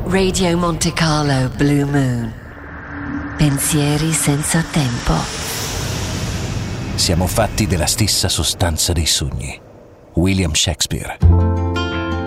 Radio Monte Carlo Blue Moon. Pensieri senza tempo. Siamo fatti della stessa sostanza dei sogni. William Shakespeare.